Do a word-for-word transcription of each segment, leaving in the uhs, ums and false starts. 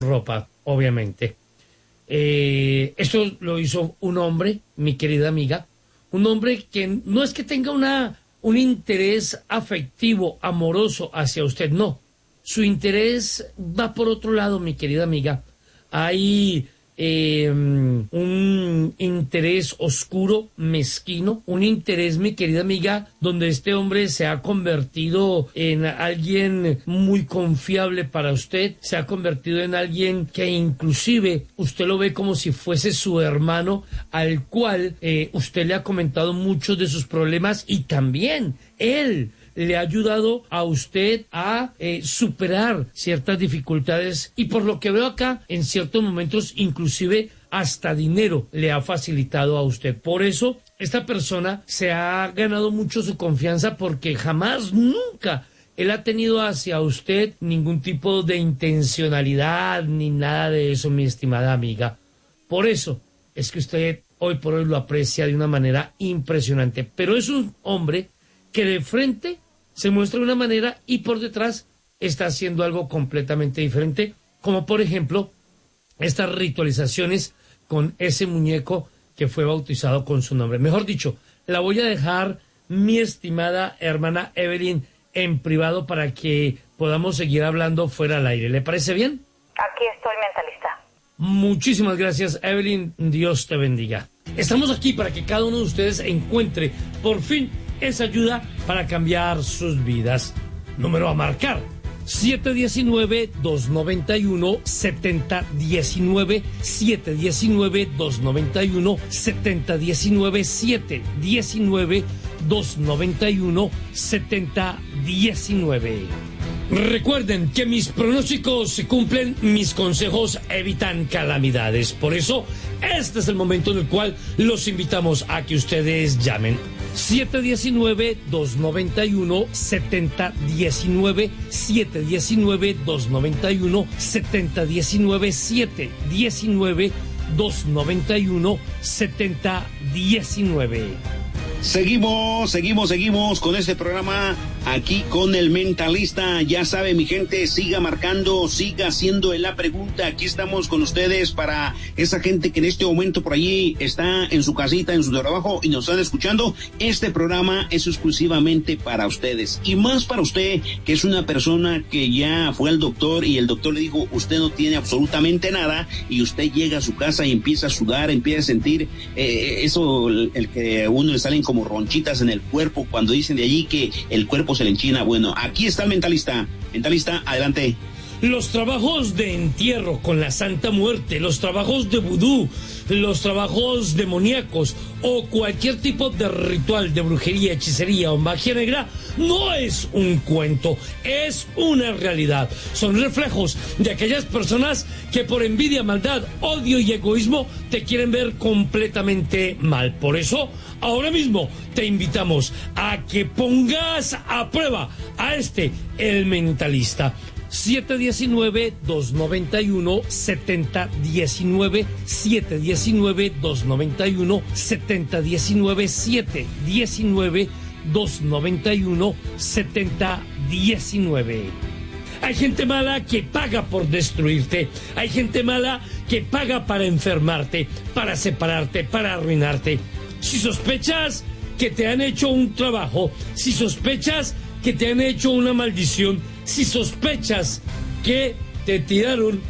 ropa, obviamente. Eh, esto lo hizo un hombre, mi querida amiga, un hombre que no es que tenga una, un interés afectivo, amoroso hacia usted, no. Su interés va por otro lado, mi querida amiga. Hay eh, un interés oscuro, mezquino, un interés, mi querida amiga, donde este hombre se ha convertido en alguien muy confiable para usted, se ha convertido en alguien que inclusive usted lo ve como si fuese su hermano, al cual eh, usted le ha comentado muchos de sus problemas y también él le ha ayudado a usted a eh, superar ciertas dificultades y por lo que veo acá, en ciertos momentos inclusive hasta dinero le ha facilitado a usted. Por eso esta persona se ha ganado mucho su confianza porque jamás, nunca él ha tenido hacia usted ningún tipo de intencionalidad ni nada de eso, mi estimada amiga. Por eso es que usted hoy por hoy lo aprecia de una manera impresionante, pero es un hombre que de frente se muestra de una manera y por detrás está haciendo algo completamente diferente, como por ejemplo estas ritualizaciones con ese muñeco que fue bautizado con su nombre. Mejor dicho, la voy a dejar, mi estimada hermana Evelyn, en privado para que podamos seguir hablando fuera al aire. ¿Le parece bien? Aquí estoy, mentalista. Muchísimas gracias, Evelyn. Dios te bendiga. Estamos aquí para que cada uno de ustedes encuentre por fin esa ayuda para cambiar sus vidas. Número a marcar: siete uno nueve, dos nueve uno, siete cero uno nueve, siete uno nueve, dos nueve uno, siete cero uno nueve, siete uno nueve, dos nueve uno, siete cero uno nueve. Recuerden que mis pronósticos se cumplen, mis consejos evitan calamidades. Por eso, este es el momento en el cual los invitamos a que ustedes llamen. siete uno nueve, dos nueve uno, siete cero uno nueve, siete uno nueve, dos nueve uno, siete cero uno nueve, siete uno nueve, dos nueve uno, siete cero uno nueve. Seguimos, seguimos, seguimos con este programa aquí con el mentalista. Ya sabe, mi gente, siga marcando, siga haciendo la pregunta. Aquí estamos con ustedes para esa gente que en este momento por allí está en su casita, en su trabajo y nos están escuchando. Este programa es exclusivamente para ustedes y más para usted que es una persona que ya fue al doctor y el doctor le dijo usted no tiene absolutamente nada y usted llega a su casa y empieza a sudar, empieza a sentir eh, eso, el, el que a uno le salen como ronchitas en el cuerpo cuando dicen de allí que el cuerpo se le enchina. Bueno, aquí está el mentalista. Mentalista, adelante. Los trabajos de entierro con la Santa Muerte, los trabajos de vudú, los trabajos demoníacos o cualquier tipo de ritual de brujería, hechicería o magia negra no es un cuento, es una realidad. Son reflejos de aquellas personas que por envidia, maldad, odio y egoísmo te quieren ver completamente mal. Por eso, ahora mismo te invitamos a que pongas a prueba a este, el mentalista. siete uno nueve, dos nueve uno, siete cero uno nueve, siete uno nueve, dos nueve uno, siete cero uno nueve, siete uno nueve, dos nueve uno, siete cero uno nueve. Hay gente mala que paga por destruirte. Hay gente mala que paga para enfermarte, para separarte, para arruinarte. Si sospechas que te han hecho un trabajo, si sospechas que te han hecho una maldición, si sospechas que te tiraron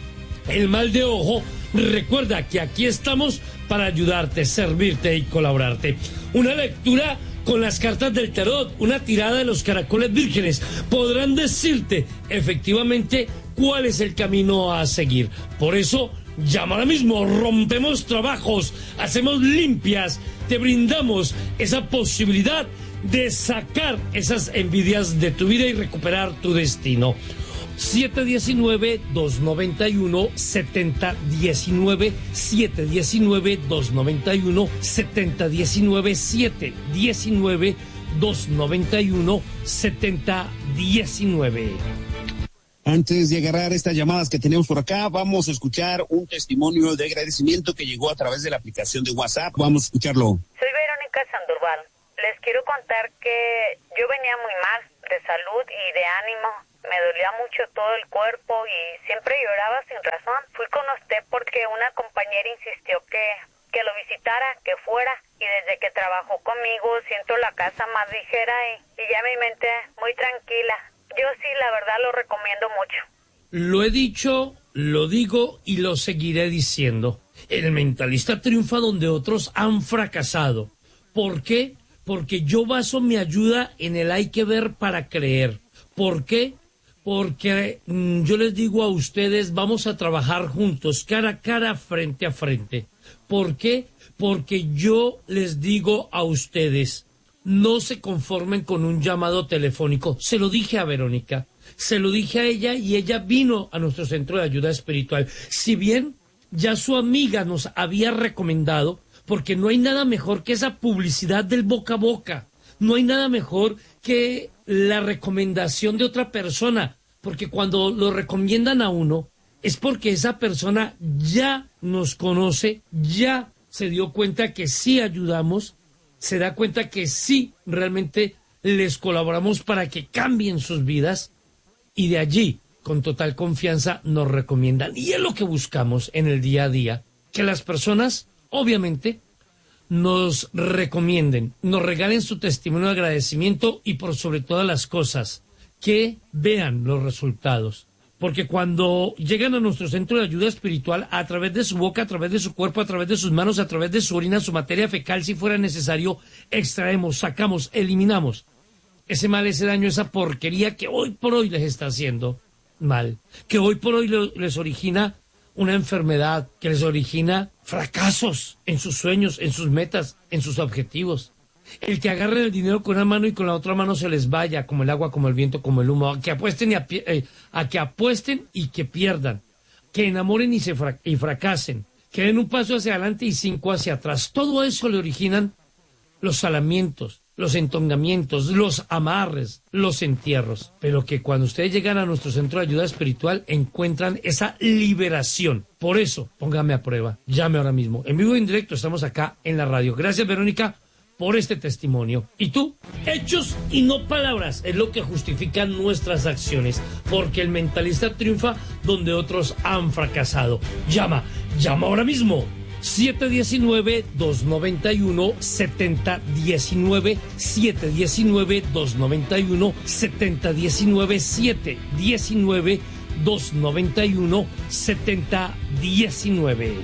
el mal de ojo, recuerda que aquí estamos para ayudarte, servirte y colaborarte. Una lectura con las cartas del tarot, una tirada de los caracoles vírgenes, podrán decirte efectivamente cuál es el camino a seguir. Por eso, llama ahora mismo, rompemos trabajos, hacemos limpias, te brindamos esa posibilidad de sacar esas envidias de tu vida y recuperar tu destino. siete uno nueve, dos nueve uno, siete cero uno nueve, siete uno nueve, dos nueve uno, siete cero uno nueve, siete uno nueve, dos nueve uno, siete cero uno nueve. Antes de agarrar estas llamadas que tenemos por acá, vamos a escuchar un testimonio de agradecimiento que llegó a través de la aplicación de WhatsApp. Vamos a escucharlo. Soy Verónica Sandoval. Les quiero contar que yo venía muy mal de salud y de ánimo Me dolía mucho todo el cuerpo y siempre lloraba sin razón. Fui con usted porque una compañera insistió que, que lo visitara, que fuera. Y desde que trabajó conmigo siento la casa más ligera y, y ya mi mente muy tranquila. Yo sí, la verdad, lo recomiendo mucho. Lo he dicho, lo digo y lo seguiré diciendo. El Mentalista triunfa donde otros han fracasado. ¿Por qué? Porque yo baso mi ayuda en el hay que ver para creer. ¿Por qué? Porque mmm, yo les digo a ustedes, vamos a trabajar juntos, cara a cara, frente a frente. ¿Por qué? Porque yo les digo a ustedes, no se conformen con un llamado telefónico. Se lo dije a Verónica, se lo dije a ella y ella vino a nuestro centro de ayuda espiritual. Si bien ya su amiga nos había recomendado, porque no hay nada mejor que esa publicidad del boca a boca, no hay nada mejor que la recomendación de otra persona, porque cuando lo recomiendan a uno es porque esa persona ya nos conoce, ya se dio cuenta que sí ayudamos, se da cuenta que sí realmente les colaboramos para que cambien sus vidas y de allí, con total confianza, nos recomiendan. Y es lo que buscamos en el día a día, que las personas, obviamente, nos recomienden, nos regalen su testimonio de agradecimiento y por sobre todas las cosas, que vean los resultados. Porque cuando llegan a nuestro centro de ayuda espiritual, a través de su boca, a través de su cuerpo, a través de sus manos, a través de su orina, su materia fecal, si fuera necesario, extraemos, sacamos, eliminamos ese mal, ese daño, esa porquería que hoy por hoy les está haciendo mal, que hoy por hoy les origina una enfermedad, que les origina fracasos en sus sueños, en sus metas, en sus objetivos. El que agarren el dinero con una mano y con la otra mano se les vaya, como el agua, como el viento, como el humo, a que apuesten y, a, eh, a que apuesten y que pierdan, que enamoren y, se fra y fracasen, que den un paso hacia adelante y cinco hacia atrás. Todo eso le originan los salamientos, los entongamientos, los amarres, los entierros. Pero que cuando ustedes llegan a nuestro centro de ayuda espiritual encuentran esa liberación. Por eso, póngame a prueba, llame ahora mismo. En vivo y en directo estamos acá en la radio. Gracias, Verónica, por este testimonio. ¿Y tú? Hechos y no palabras es lo que justifican nuestras acciones, porque el Mentalista triunfa donde otros han fracasado. Llama, llama ahora mismo. siete uno nueve, dos nueve uno, siete cero uno nueve, siete uno nueve, dos nueve uno, siete uno nueve, siete uno nueve, dos nueve uno, siete uno nueve.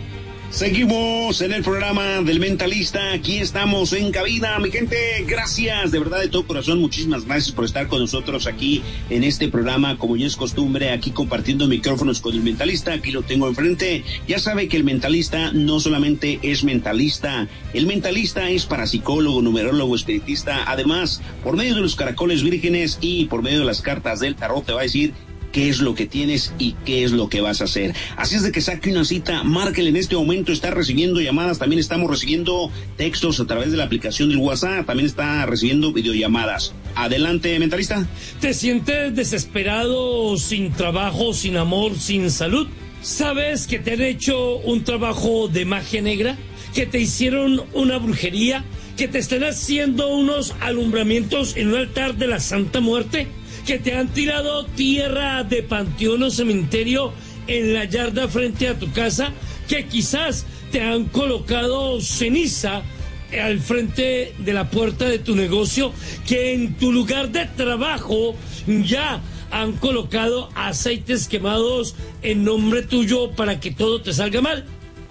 Seguimos en el programa del Mentalista, aquí estamos en cabina, mi gente, gracias, de verdad de todo corazón, muchísimas gracias por estar con nosotros aquí en este programa, como ya es costumbre, aquí compartiendo micrófonos con el Mentalista, aquí lo tengo enfrente. Ya sabe que el Mentalista no solamente es mentalista, el Mentalista es parapsicólogo, numerólogo, espiritista, además, por medio de los caracoles vírgenes y por medio de las cartas del tarot te va a decir qué es lo que tienes y qué es lo que vas a hacer. Así es de que saque una cita, márquele en este momento, está recibiendo llamadas, también estamos recibiendo textos a través de la aplicación del WhatsApp, también está recibiendo videollamadas. Adelante, Mentalista. ¿Te sientes desesperado, sin trabajo, sin amor, sin salud? ¿Sabes que te han hecho un trabajo de magia negra? ¿Que te hicieron una brujería? ¿Que te están haciendo unos alumbramientos en un altar de la Santa Muerte? ¿Que te han tirado tierra de panteón o cementerio en la yarda frente a tu casa? ¿Que quizás te han colocado ceniza al frente de la puerta de tu negocio? ¿Que en tu lugar de trabajo ya han colocado aceites quemados en nombre tuyo para que todo te salga mal?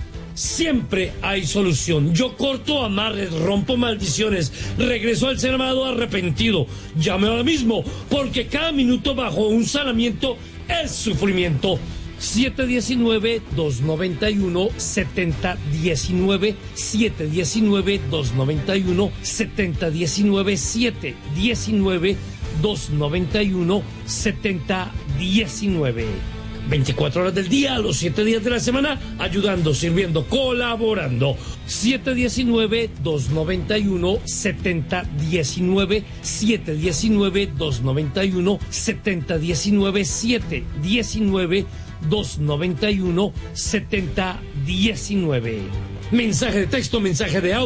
Siempre hay solución. Yo corto amarres, rompo maldiciones, regreso al ser amado arrepentido. Llame ahora mismo, porque cada minuto bajo un sanamiento es sufrimiento. siete uno nueve, dos nueve uno, siete cero uno nueve, siete uno nueve, dos nueve uno, siete uno nueve, siete uno nueve, dos nueve uno, siete uno nueve. veinticuatro horas del día, los siete días de la semana, ayudando, sirviendo, colaborando. siete uno nueve, dos nueve uno, siete uno nueve, siete uno nueve, dos nueve uno, siete uno nueve, siete uno nueve, dos nueve uno, siete uno nueve. Mensaje de texto, mensaje de audio,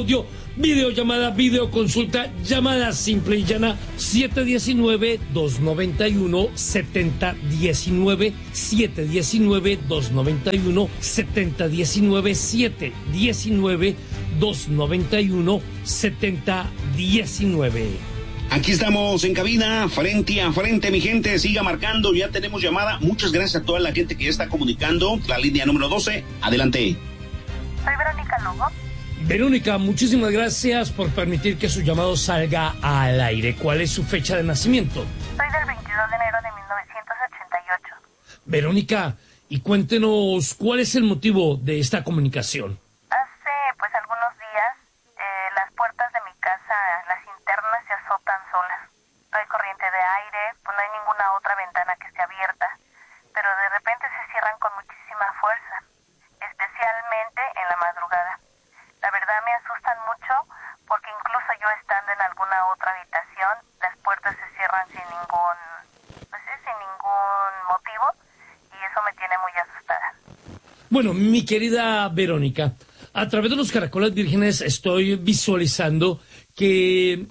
videollamada, videoconsulta, llamada simple y llana, siete uno nueve, dos nueve uno, siete cero uno nueve, siete uno nueve, dos nueve uno, siete cero uno nueve, siete uno nueve, dos nueve uno, siete cero uno nueve. Aquí estamos en cabina, frente a frente, mi gente, siga marcando, ya tenemos llamada. Muchas gracias a toda la gente que ya está comunicando. La línea número doce, adelante. Soy Verónica Lugo. Verónica, muchísimas gracias por permitir que su llamado salga al aire. ¿Cuál es su fecha de nacimiento? Soy del veintidós de enero de mil novecientos ochenta y ocho. Verónica, y cuéntenos cuál es el motivo de esta comunicación. Hace pues algunos días eh, las puertas de mi casa, las internas se azotan solas. No hay corriente de aire, pues no hay ninguna otra ventana que esté abierta, pero de repente se cierran con muchísima fuerza, especialmente en la madrugada. La verdad me asustan mucho porque incluso yo estando en alguna otra habitación, las puertas se cierran sin ningún, pues sí, sin ningún motivo, y eso me tiene muy asustada. Bueno, mi querida Verónica, a través de los caracoles vírgenes estoy visualizando que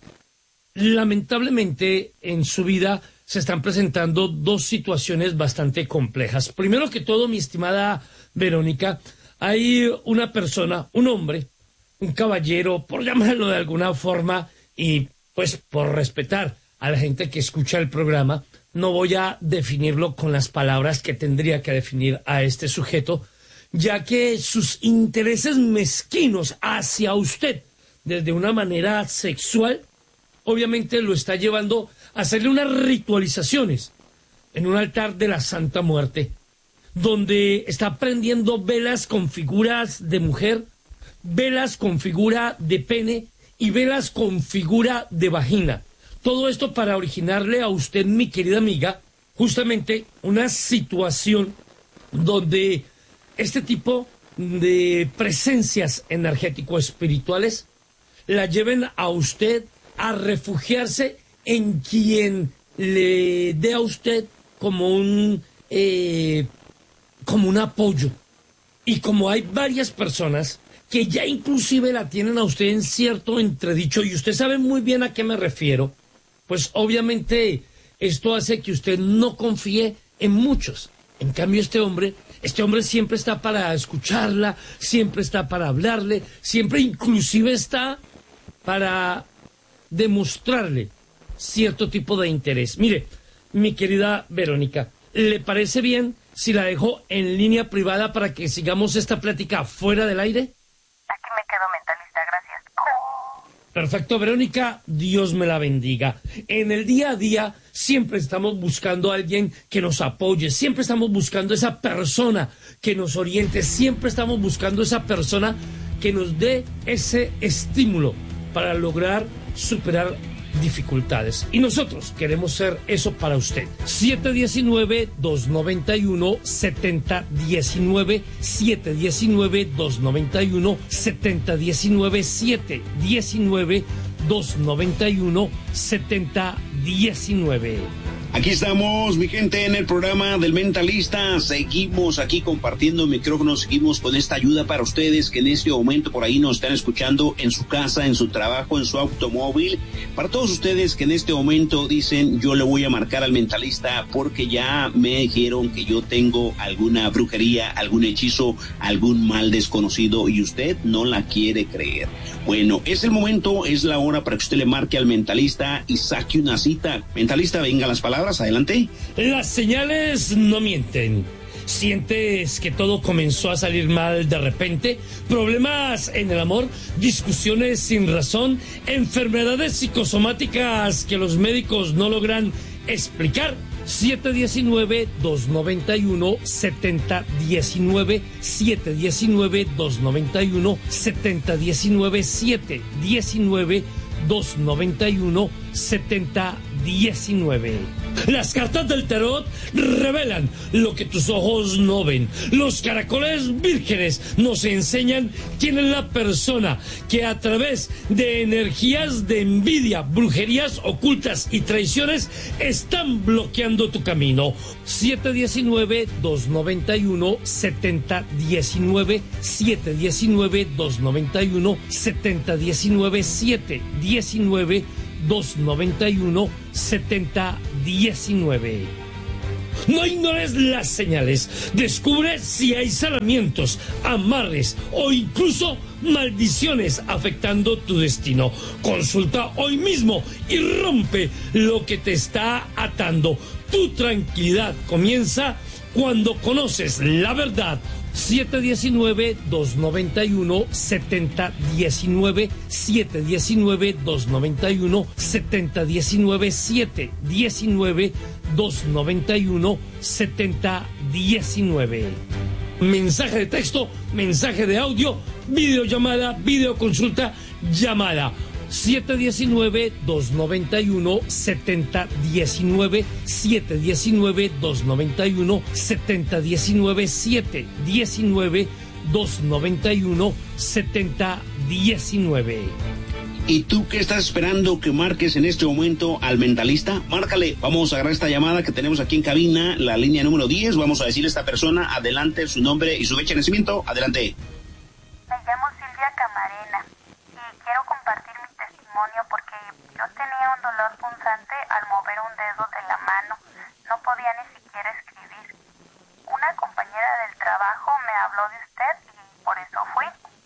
lamentablemente en su vida se están presentando dos situaciones bastante complejas. Primero que todo, mi estimada Verónica, hay una persona, un hombre, un caballero, por llamarlo de alguna forma, y pues por respetar a la gente que escucha el programa, no voy a definirlo con las palabras que tendría que definir a este sujeto, ya que sus intereses mezquinos hacia usted, desde una manera sexual, obviamente lo está llevando a hacerle unas ritualizaciones en un altar de la Santa Muerte, donde está prendiendo velas con figuras de mujer, velas con figura de pene y velas con figura de vagina. Todo esto para originarle a usted, mi querida amiga, justamente una situación donde este tipo de presencias energético-espirituales la lleven a usted a refugiarse en quien le dé a usted como un, eh, como un apoyo. Y como hay varias personas que ya inclusive la tienen a usted en cierto entredicho, y usted sabe muy bien a qué me refiero, pues obviamente esto hace que usted no confíe en muchos. En cambio, este hombre, este hombre siempre está para escucharla, siempre está para hablarle, siempre inclusive está para demostrarle cierto tipo de interés. Mire, mi querida Verónica, ¿le parece bien si la dejo en línea privada para que sigamos esta plática fuera del aire? Aquí me quedo, mentalista, gracias. Perfecto, Verónica, Dios me la bendiga. En el día a día siempre estamos buscando a alguien que nos apoye, siempre estamos buscando esa persona que nos oriente, siempre estamos buscando esa persona que nos dé ese estímulo para lograr superar dificultades. Y nosotros queremos ser eso para usted. siete uno nueve, dos nueve uno, siete cero uno nueve, siete uno nueve, dos nueve uno, siete cero uno nueve, siete uno nueve, dos nueve uno, siete cero uno nueve. Aquí estamos, mi gente, en el programa del Mentalista. Seguimos aquí compartiendo micrófonos, seguimos con esta ayuda para ustedes que en este momento por ahí nos están escuchando en su casa, en su trabajo, en su automóvil. Para todos ustedes que en este momento dicen, yo le voy a marcar al Mentalista porque ya me dijeron que yo tengo alguna brujería, algún hechizo, algún mal desconocido y usted no la quiere creer. Bueno, es el momento, es la hora para que usted le marque al Mentalista y saque una cita. Mentalista, venga las palabras. Adelante. Las señales no mienten. ¿Sientes que todo comenzó a salir mal de repente? ¿Problemas en el amor? ¿Discusiones sin razón? ¿Enfermedades psicosomáticas que los médicos no logran explicar? siete uno nueve, dos nueve uno, siete cero uno nueve, siete uno nueve, dos nueve uno, siete cero uno nueve, siete uno nueve, dos nueve uno, siete cero diecinueve. Las cartas del tarot revelan lo que tus ojos no ven. Los caracoles vírgenes nos enseñan quién es la persona que a través de energías de envidia, brujerías ocultas y traiciones están bloqueando tu camino. siete diecinueve, dos noventa y uno, setenta diecinueve, siete diecinueve, dos noventa y uno, setenta diecinueve, siete diecinueve, dos noventa y uno, setenta diecinueve. No ignores las señales. Descubre si hay salamientos, amarres o incluso maldiciones afectando tu destino. Consulta hoy mismo y rompe lo que te está atando. Tu tranquilidad comienza cuando conoces la verdad. siete diecinueve, dos noventa y uno, setenta diecinueve, siete diecinueve, dos noventa y uno, setenta diecinueve, siete diecinueve, dos noventa y uno, setenta diecinueve. Mensaje de texto, mensaje de audio, videollamada, videoconsulta, llamada. siete diecinueve, dos noventa y uno, setenta diecinueve, siete diecinueve, dos noventa y uno, setenta diecinueve, siete diecinueve, dos noventa y uno, setenta diecinueve. ¿Y tú qué estás esperando que marques en este momento al mentalista? Márcale. Vamos a agarrar esta llamada que tenemos aquí en cabina, la línea número diez. Vamos a decirle a esta persona, adelante, su nombre y su fecha de nacimiento. Adelante. Me llamo Silvia Camarena y quiero compartir mi testimonio porque yo tenía un dolor punzante al mover un dedo de la mano. No podía ni siquiera escribir. Una compañera del trabajo me habló de usted y por eso fui.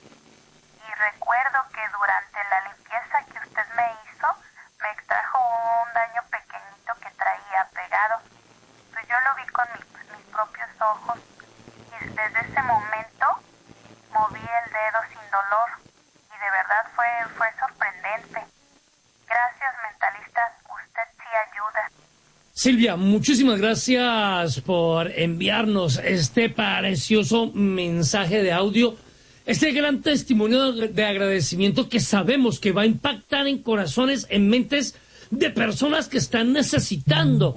Y recuerdo que durante la limpieza que usted me hizo, me extrajo un daño pequeñito que traía pegado. Pues yo lo vi con mis, mis propios ojos y desde ese momento moví el dedo sin dolor y de verdad fue, fue sorprendente. Gracias, mentalista, usted sí ayuda. Silvia, muchísimas gracias por enviarnos este precioso mensaje de audio, este gran testimonio de agradecimiento que sabemos que va a impactar en corazones, en mentes de personas que están necesitando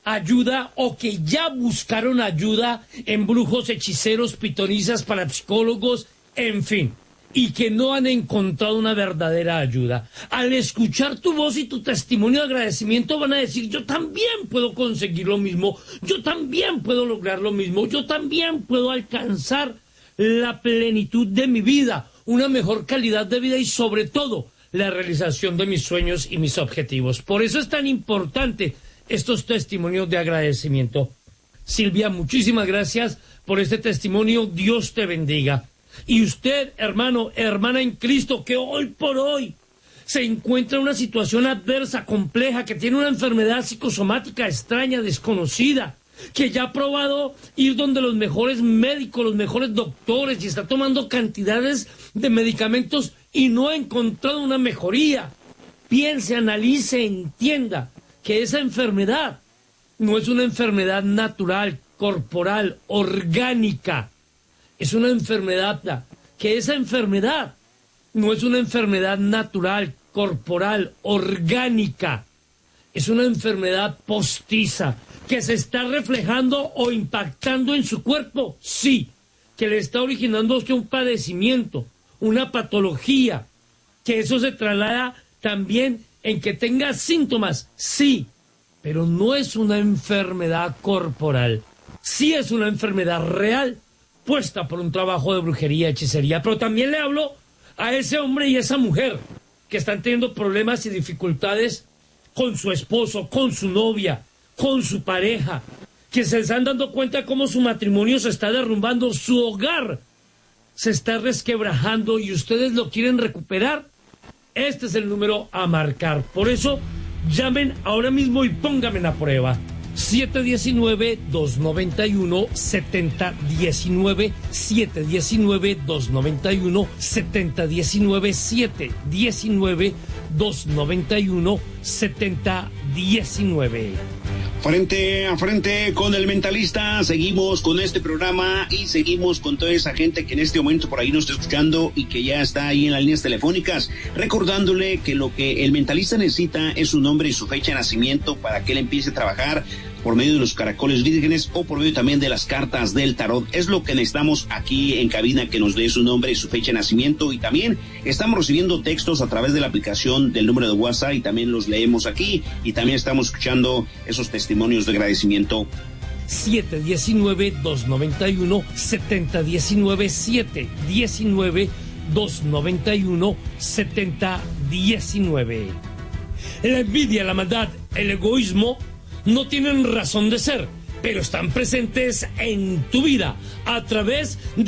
ayuda o que ya buscaron ayuda en brujos, hechiceros, pitonisas, parapsicólogos, en fin, y que no han encontrado una verdadera ayuda. Al escuchar tu voz y tu testimonio de agradecimiento van a decir, yo también puedo conseguir lo mismo, yo también puedo lograr lo mismo, yo también puedo alcanzar la plenitud de mi vida, una mejor calidad de vida y sobre todo la realización de mis sueños y mis objetivos. Por eso es tan importante estos testimonios de agradecimiento. Silvia, muchísimas gracias por este testimonio. Dios te bendiga. Y usted, hermano, hermana en Cristo, que hoy por hoy se encuentra en una situación adversa, compleja, que tiene una enfermedad psicosomática extraña, desconocida, que ya ha probado ir donde los mejores médicos, los mejores doctores, y está tomando cantidades de medicamentos y no ha encontrado una mejoría. Piense, analice, entienda que esa enfermedad no es una enfermedad natural, corporal, orgánica. Es una enfermedad, que esa enfermedad no es una enfermedad natural, corporal, orgánica. Es una enfermedad postiza, que se está reflejando o impactando en su cuerpo, sí, que le está originando usted un padecimiento, una patología, que eso se traslada también en que tenga síntomas, sí, pero no es una enfermedad corporal, sí es una enfermedad real, puesta por un trabajo de brujería, hechicería, pero también le hablo a ese hombre y esa mujer que están teniendo problemas y dificultades con su esposo, con su novia, con su pareja, que se están dando cuenta cómo su matrimonio se está derrumbando, su hogar se está resquebrajando y ustedes lo quieren recuperar. Este es el número a marcar. Por eso, llamen ahora mismo y pónganme a prueba. siete diecinueve, dos noventa y uno, setenta diecinueve, siete diecinueve, dos noventa y uno, setenta diecinueve, siete diecinueve, dos noventa y uno, setenta diecinueve. Frente a frente con el mentalista, seguimos con este programa y seguimos con toda esa gente que en este momento por ahí nos está escuchando y que ya está ahí en las líneas telefónicas, recordándole que lo que el mentalista necesita es su nombre y su fecha de nacimiento para que él empiece a trabajar por medio de los caracoles vírgenes o por medio también de las cartas del tarot. Es lo que necesitamos aquí en cabina, que nos dé su nombre y su fecha de nacimiento, y también estamos recibiendo textos a través de la aplicación del número de WhatsApp y también los leemos aquí y también estamos escuchando esos testimonios de agradecimiento. siete uno nueve, dos nueve uno, siete cero uno nueve, siete uno nueve, dos nueve uno, siete cero uno nueve. La envidia, la maldad, el egoísmo no tienen razón de ser, pero están presentes en tu vida a través de